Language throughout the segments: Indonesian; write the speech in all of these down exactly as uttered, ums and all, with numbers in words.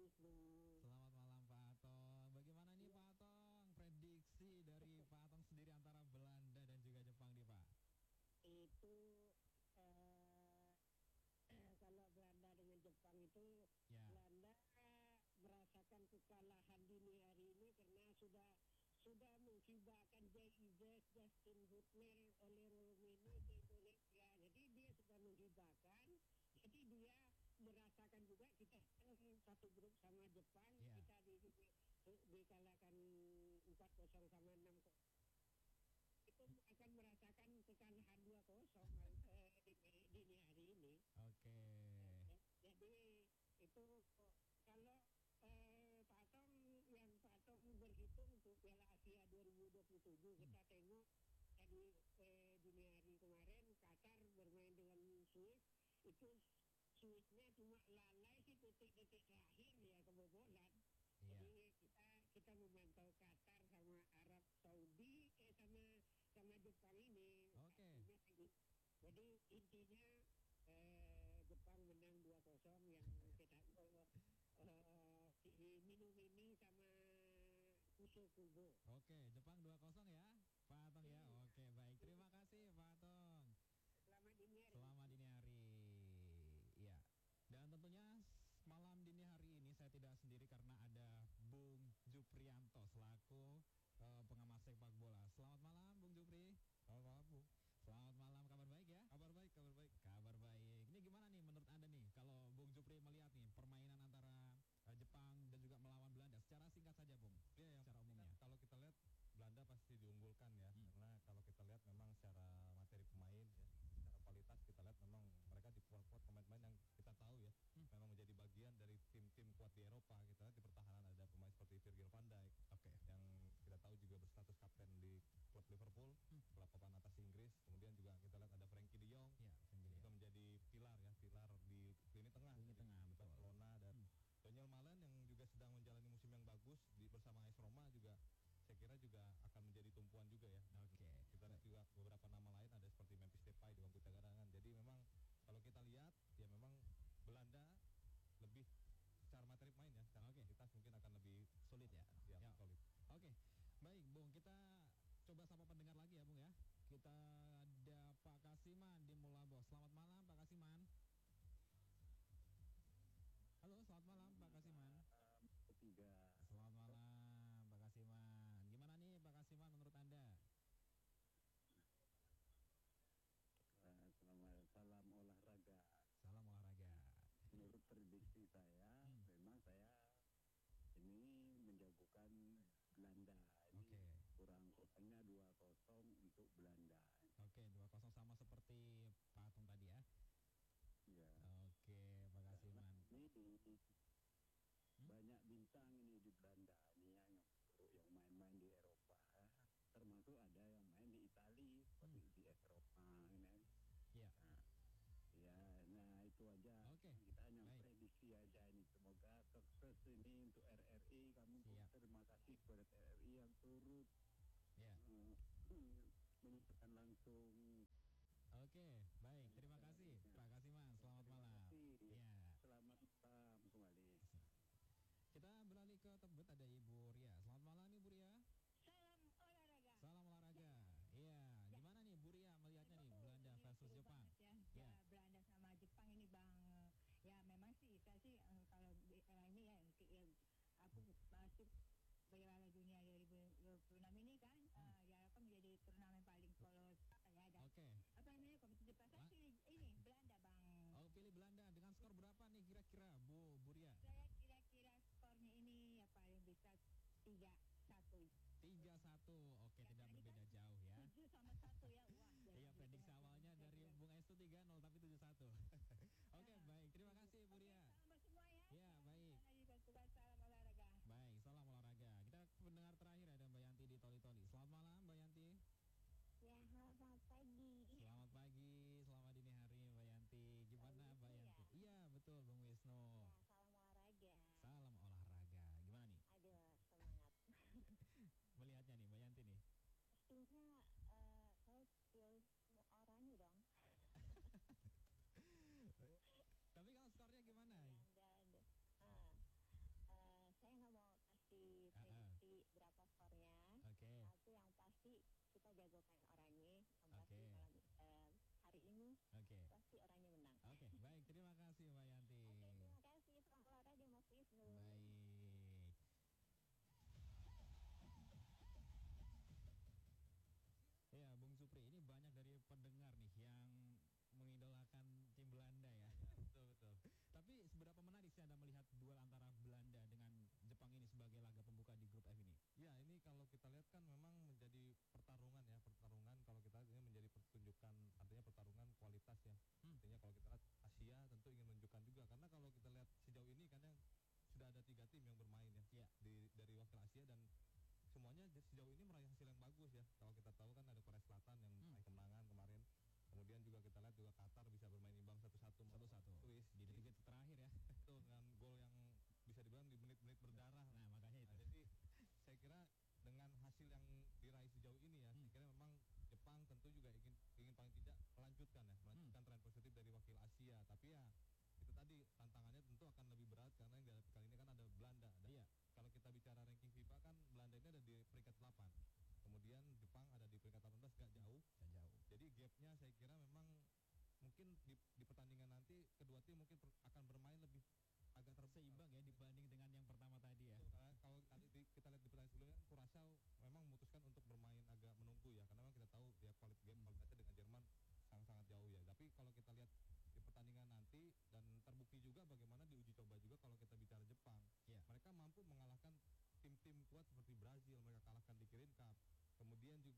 Wisnu. Selamat malam Pak Atong. Bagaimana nih Pak Atong prediksi dari Pak Atong sendiri antara Belanda dan juga Jepang nih Pak? Itu eh, kalau Belanda dengan Jepang itu Ya. Belanda merasakan kekalahan dini hari ini karena sudah sudah menghibahkan Jay Ives, Justin Hutner, Ole Romeni ke Indonesia. Jadi dia sudah menghibahkan. Jadi dia merasakan juga kita kan satu grup sama Jepang, Ya. kita di, di, dikalahkan empat kosong sama enam kosong. Itu akan merasakan kekalahan dua kosong eh, di, dini hari ini. Oke. Ya, jadi itu kalau eh, Pak Atong yang Pak Atong berhitung untuk Piala Asia dua ribu dua puluh tujuh Hmm. kita tengok tadi eh, dini hari kemarin Qatar bermain dengan Swiss, itu Swissnya cuma lalai sih detik-detik terakhir ya kebobolan. Iya. Jadi kita kita memantau Qatar sama Arab Saudi eh sama sama Jepang ini. Oke. Artinya ini. Jadi intinya eh, Jepang menang dua kosong yang kita uh, minum ini sama Kuso Kubo. Oke, Jepang dua kosong ya Pak Atong ya. Oke, baik. Terima kasih Pak Atong. Selamat dini hari. Selamat dini hari. Iya. Dan tentunya malam dini hari ini saya tidak sendiri karena ada Bung Juprianto selaku eh, pengamat sepak bola. Selamat malam Bung Jupri. Selamat malam, Bu. Selamat malam, kabar baik ya? Kabar baik, kabar baik. Kabar baik. Ini gimana nih menurut Anda nih kalau Bung Jupri melihat nih permainan antara eh, Jepang dan juga melawan Belanda secara singkat saja, Bung. Iya, yang Secara pasti umumnya. kan kalau kita lihat Belanda pasti diunggulkan ya, Hmm. karena kalau kita lihat memang secara materi pemain ya, secara kualitas kita lihat memang mereka di kuat-kuat pemain-pemain yang kita tahu ya, Hmm. memang menjadi bagian dari tim-tim kuat di Eropa. Kita lihat di pertahanan ada pemain seperti Virgil van Dijk Oke. yang kita tahu juga berstatus kapten di klub Liverpool, Hmm. klub papan atas Inggris. Kemudian juga kita lihat ada Frankie De Jong. Ya, Itu juga menjadi pilar ya, pilar di lini tengah, Lini di tengah, betul. Barcelona dan Hmm. Daniel Malen yang juga sedang menjalani musim yang bagus di bersama A S Roma juga saya kira juga akan menjadi tumpuan juga ya. Oke. Kita lihat juga beberapa nama lain ada seperti Memphis Depay di bangku cadangan. Jadi memang kalau kita lihat ya memang Belanda lebih secara materi pemain ya, secara Oke. kualitas mungkin akan lebih Sulit ya. ya, Ya. solid. Oke, baik Bung, kita coba sapa pendengar lagi ya Bung ya. Kita ada Pak Kasiman di Mulabos. Selamat malam Pak Kasiman. Halo, selamat malam Pak Kasiman. Ketiga. Selamat malam Pak Kasiman. Gimana nih Pak Kasiman menurut Anda? Eh, Selamat salam olahraga. Salam olahraga. Menurut prediksi saya, Hmm. memang saya ini menjagokan Belanda. Ini Oke. kurang-kurangnya dua kosong untuk Belanda. Oke, dua kosong sama seperti Pak Atung tadi ya. Ya. Oke, Pak Kasiman. Ini di- Hmm? banyak bintang ini di Belanda. Ini yang yang main-main di Eropa. eh. Termasuk ada yang main di Italia, seperti Hmm. di Eropa. Ini. Iya. Nah, ya, nah itu aja. Oke, Kita hanya baik. prediksi aja ini. Semoga sukses ini untuk R R I. Kami pun Siap. terima kasih kepada R R I yang turut Ya. eh, menunjukkan langsung. Oke, baik. Terima kasih Pak Kasiman. Selamat Terima malam. kasih. Iya. Selamat malam kembali. Kita beralih ke Tebet, ada Ibu Ria. Selamat malam Ibu Ria. Salam olahraga. Salam olahraga. Iya. Gimana nih Bu Ria melihatnya nih Belanda Ini versus seru Jepang? banget ya. Ya. Ya, Belanda sama Jepang ini Bang. Ya memang sih saya sih eh, kalau di era ini ya, ki- ya aku masuk Piala Dunia dua ribu dua puluh enam ini kan Hmm. eh, ya akan menjadi turnamen paling polos ya dan Oke. apa namanya kompetisi pasar Wah. pilih ini Belanda Bang. Oh, pilih Belanda dengan skor berapa nih kira-kira Bu Bu Ria? Saya kira-kira skornya ini ya paling bisa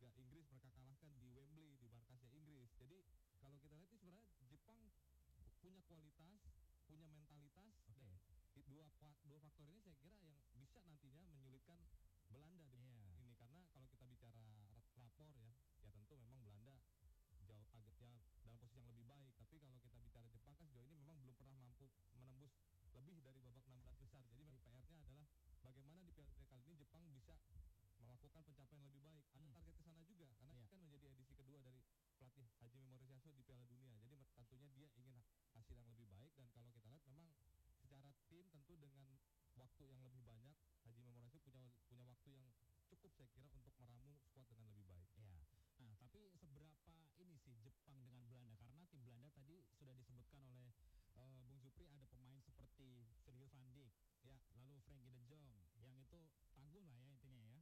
juga Inggris mereka kalahkan di Wembley, di markasnya Inggris. Jadi kalau kita lihat ini sebenarnya Jepang punya kualitas, punya mentalitas, Oke. dan i- dua fa- dua faktor ini saya kira yang bisa nantinya menyulitkan Belanda di Iya. ini, karena kalau kita bicara ra- rapor ya, ya tentu memang Belanda jauh agak ya dalam posisi yang lebih baik. Tapi kalau kita bicara Jepang kan sejauh ini memang belum pernah mampu menembus lebih dari babak enam belas besar. Jadi P R-nya adalah bagaimana di Piala Dunia kali ini Jepang bisa melakukan pencapaian lebih baik. Ada Hmm. target ke sana juga karena Iya. ini kan menjadi edisi kedua dari pelatih Hajime Moriyasu di Piala Dunia. Jadi me- tentunya dia ingin ha- hasil yang lebih baik, dan kalau kita lihat memang secara tim tentu dengan waktu yang lebih banyak Hajime Moriyasu punya punya waktu yang cukup saya kira untuk meramu skuad dengan lebih baik. Ya. Nah, tapi seberapa ini sih Jepang dengan Belanda? Karena tim Belanda tadi sudah disebutkan oleh eh, Bung Supri, ada pemain seperti Virgil van Dijk, ya, lalu Frenkie de Jong, yang itu tangguh lah ya intinya ya.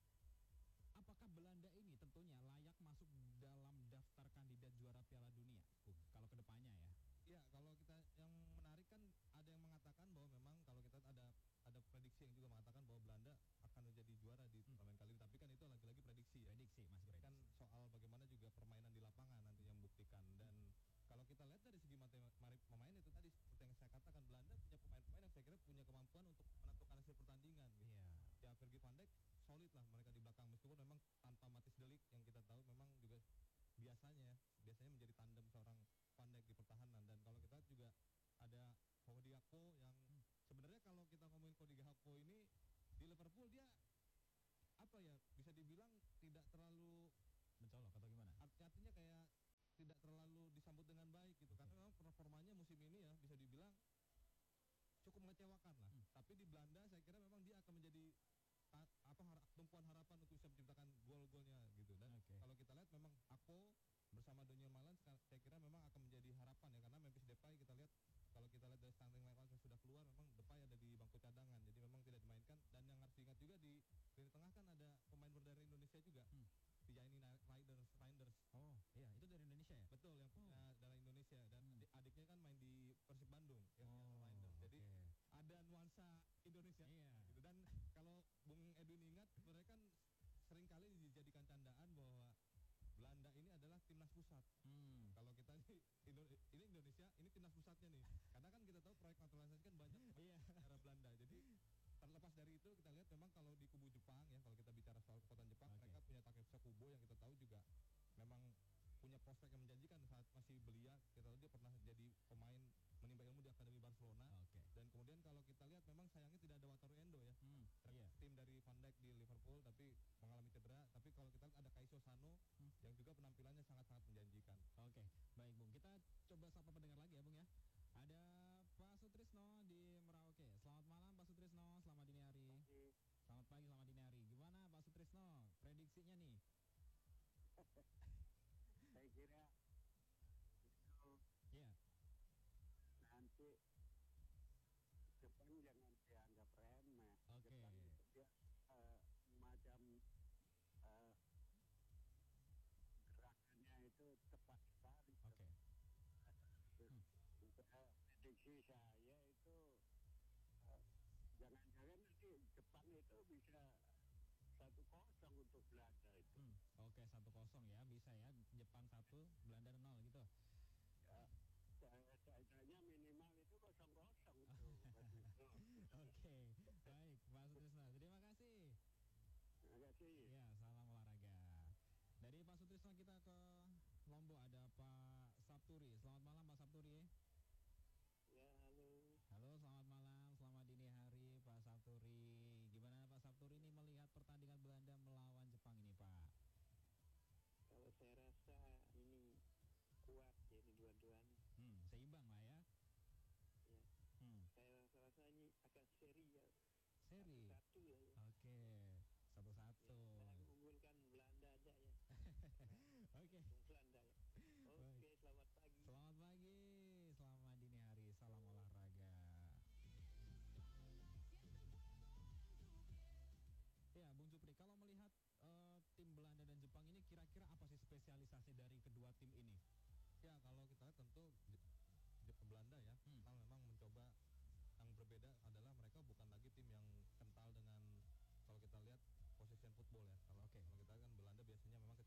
Apakah Belanda ini tentunya layak masuk dalam daftar kandidat juara Piala Dunia, Bung, kalau kedepannya ya? Ya, kalau kita yang menarik kan ada yang mengatakan bahwa memang kalau kita ada ada prediksi yang juga mengatakan bahwa Belanda akan menjadi juara di Hmm. turnamen kali ini. Tapi kan itu lagi-lagi prediksi ya. Prediksi, masih Ini kan prediksi. soal bagaimana juga permainan di lapangan nanti yang membuktikan. Dan kalau kita lihat dari segi materi pemain itu tadi seperti yang saya katakan, Belanda punya pemain-pemain yang saya kira punya kemampuan untuk menentukan hasil pertandingan. Gitu. Iya. Ya Virgil van Dijk solid lah mereka di belakang, meskipun memang tanpa Matthijs de Ligt yang kita tahu memang juga biasanya biasanya menjadi tandem seorang Van Dijk di pertahanan. Dan kalau kita lihat juga ada Cody Gakpo yang Hmm. sebenarnya kalau kita ngomongin Cody Gakpo ini di Liverpool dia apa ya bisa dibilang tidak terlalu Mencolok atau gimana? art- artinya kayak tidak terlalu disambut dengan baik gitu, karena memang performanya musim ini ya bisa dibilang cukup mengecewakan lah. Hmm. Tapi di Belanda saya kira memang dia akan menjadi ta- apa har- tumpuan harapan untuk bisa menciptakan gol-golnya gitu. Dan Oke. kalau kita lihat memang Akpo bersama Daniel Malan saya kira memang akan menjadi harapan ya, karena Memphis Depay kita lihat kalau kita lihat dari starting line up yang sudah keluar memang Depay ada di bangku cadangan, jadi memang tidak dimainkan. Dan yang harus diingat juga di lini tengah kan ada pemain berdarah Indonesia juga, Hmm. Tijaini Riders Reinders. Oh, iya, itu dari Indonesia ya? Betul, yang punya darah Indonesia, dan Hmm. adik- adiknya kan main di Persib Bandung yang Oh, Reinders. Jadi oke. ada nuansa Indonesia Iya. gitu. Dan kalau Bung Edwin ingat sebenarnya kan sering kali dijadikan candaan bahwa Belanda ini adalah timnas pusat. Hmm. Kalau kita ini Indo- ini Indonesia, ini timnas pusatnya nih. Karena kan kita tahu proyek naturalisasi kan banyak Iya. negara Belanda. Jadi terlepas dari itu kita lihat memang kalau di kubu Jepang ya, kalau kita bicara soal kekuatan Jepang, Oke. mereka punya Takefusa Kubo yang kita tahu juga memang punya prospek yang menjanjikan saat masih belia. Kita tahu dia pernah jadi pemain menimba ilmu di Akademi Barcelona. Oke. Dan kemudian kalau kita lihat memang sayangnya tidak ada Wataru Endo ya. Hmm. Iya. Tim dari Van Dijk di Liverpool tapi mengalami cedera. Tapi kalau kita lihat ada Kaiso Sano Hmm. yang juga penampilannya sangat-sangat menjanjikan. Oke, baik Bung. Kita coba sapa pendengar lagi ya Bung ya. Ada Pak Sutrisno di Merauke. Selamat malam Pak Sutrisno, selamat dini hari. Selamat pagi, selamat dini hari. Gimana Pak Sutrisno, prediksinya nih? Saya kira itu Iya. nanti Jepang jangan dianggap remeh. Oke. Jepang itu dia eh, macam eh, gerakannya itu tepat sekali. Oke. Hmm. Eh, prediksi saya itu eh, jangan-jangan nanti Jepang itu bisa satu kosong untuk Belanda itu. Hmm. Oke, satu kosong ya, bisa ya. Jepang satu, Belanda nol gitu. Ya, saya sayanya minimal itu kosong kosong tuh. begitu. Oke, baik Pak Sutrisno. Terima kasih. Terima kasih. Ya, salam olahraga. Dari Pak Sutrisno kita ke Lombok, ada Pak Sapturi. Selamat malam Pak Sapturi. Ya, halo. Halo, selamat malam, selamat dini hari Pak Sapturi. Gimana Pak Sapturi ini melihat pertandingan Belanda melawan Jepang ini Pak? Kalau saya rasa ini kuat ya ini dua-duanya. Hmm, seimbang lah ya. Ya. Hmm, Saya rasa, rasa ini akan seri ya. seri. Satu ya. ya. Oke, satu-satu. Ya, saya mengunggulkan Belanda aja ya. Oke, Untung Belanda ya. Oke, selamat pagi. selamat pagi, selamat dini hari, salam olahraga. Ya, Bung Supri, kalau melihat eh, tim Belanda dan Jepang ini kira-kira apa sih spesialisasi dari kedua tim ini? Ya kalau kita lihat tentu Je- Je- Belanda ya, Hmm. memang memang mencoba yang berbeda adalah mereka bukan lagi tim yang kental dengan kalau kita lihat possession football ya. Kalau Oke. kalau kita kan Belanda biasanya memang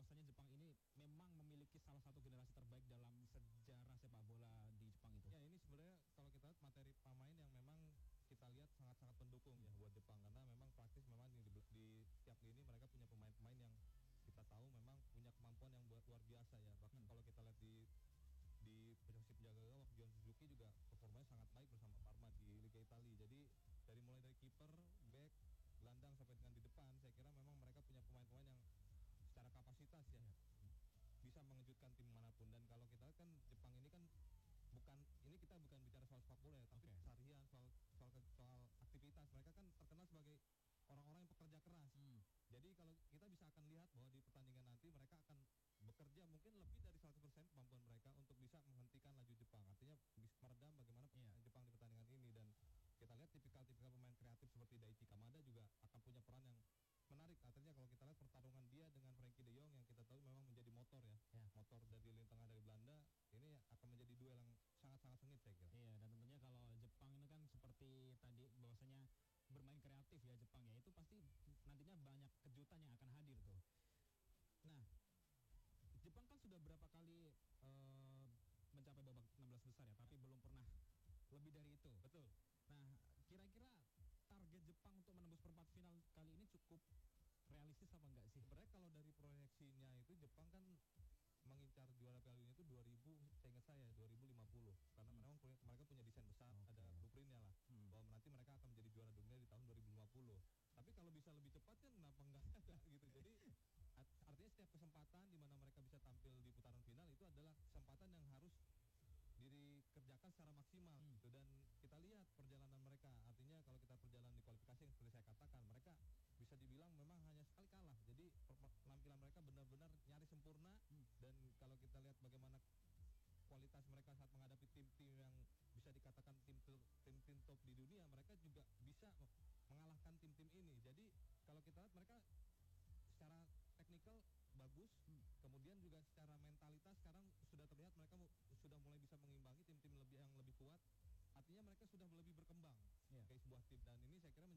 bahwasanya Jepang ini memang memiliki salah satu generasi terbaik dalam sejarah sepak bola di Jepang itu? Ya ini sebenarnya kalau kita lihat materi pemain yang memang kita lihat sangat-sangat pendukung ya buat Jepang, karena memang praktis memang di, di, di setiap lini mereka punya pemain-pemain yang kita tahu memang punya kemampuan yang buat luar biasa ya. Bahkan Hmm. kalau kita lihat di di posisi penjaga gawang John Suzuki juga performanya sangat baik bersama Parma di Liga Italia. Jadi dari mulai dari kiper, back, gelandang sampai dengan di depan, saya kira memang mereka punya pemain-pemain yang secara kapasitas ya bisa mengejutkan tim manapun. Dan kalau kita lihat kan Jepang ini kan bukan ini kita bukan bicara soal sepak bola ya, tapi Oke. keseharian, soal soal soal aktivitas. Mereka kan terkenal sebagai orang-orang yang pekerja keras. Hmm. Jadi kalau kita bisa akan lihat bahwa di pertandingan nanti mereka akan bekerja mungkin lebih dari seratus persen kemampuan mereka untuk bisa menghentikan laju Jepang. Artinya bisa meredam bagaimana permainan Iya. Jepang di pertandingan ini. Dan kita lihat tipikal-tipikal pemain kreatif seperti Daichi Kamada juga akan punya peran yang menarik. Artinya kalau kita lihat pertarungan dia dengan Frankie De Jong yang kita tahu memang menjadi motor ya, Ya. motor dari lini tengah dari Belanda, ini akan menjadi duel yang sangat-sangat sengit saya kira. Iya, dan tentunya kalau Jepang ini kan seperti tadi bahwasanya bermain kreatif ya Jepang ya, itu pasti nantinya banyak kejutan yang akan hadir tuh. Nah, Jepang kan sudah berapa kali eh, mencapai babak enam belas besar ya, tapi belum pernah lebih dari itu. Betul. Nah, kira-kira target Jepang untuk menembus perempat final kali ini cukup realistis apa enggak sih? Sebenarnya kalau dari proyeksinya itu Jepang kan mengincar juara Piala Dunia itu dua ribu, saya ingat saya dua ribu lima puluh, karena Hmm. memang punya- mereka punya desain besar, Oke. ada blueprintnya lah, Hmm. bahwa nanti mereka akan menjadi juara dunia di tahun dua ribu lima puluh. Tapi kalau bisa lebih cepat kan kenapa enggak enggak gitu. Jadi art- artinya setiap kesempatan di mana mereka bisa tampil di putaran final itu adalah kesempatan yang harus dikerjakan secara maksimal Hmm. gitu. Dan kita lihat perjalanan mereka, artinya kalau kita perjalanan di kualifikasi yang seperti saya katakan, mereka bisa dibilang memang hanya sekali kalah. Jadi per- penampilan mereka benar-benar nyaris sempurna. Hmm. Dan kalau kita lihat bagaimana kualitas mereka saat menghadapi tim-tim yang bisa dikatakan tim ter- tim-tim top di dunia, mereka juga bisa mengalahkan tim-tim ini. Jadi kalau kita lihat mereka secara teknikal bagus, Hmm. kemudian juga secara mentalitas sekarang sudah terlihat mereka mu- sudah mulai bisa mengimbangi tim-tim lebih yang lebih kuat. Artinya mereka sudah lebih berkembang Iya. sebagai sebuah tim, dan ini saya kira